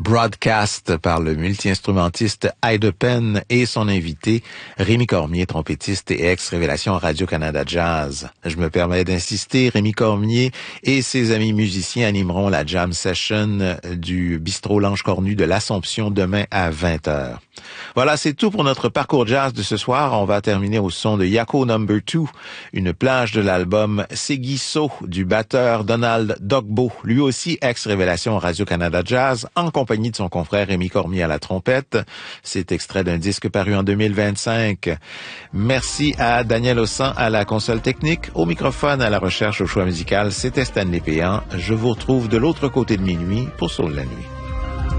Broadcast par le multi-instrumentiste Ida Penn et son invité Rémi Cormier, trompettiste et ex-révélation Radio-Canada Jazz. Je me permets d'insister, Rémi Cormier et ses amis musiciens animeront la jam session du bistrot L'Ange Cornu de l'Assomption demain à 20h. Voilà, c'est tout pour notre parcours jazz de ce soir. On va terminer au son de Yako No. 2, une plage de l'album Seguiso du batteur Donald Dogbo, lui aussi ex-révélation Radio-Canada Jazz, en compagnie de son confrère Rémi Cormier à la trompette. C'est extrait d'un disque paru en 2025. Merci à Daniel Ossan à la console technique, au microphone, à la recherche, au choix musical. C'était Stanley Péan. Je vous retrouve de l'autre côté de minuit pour Soul la nuit.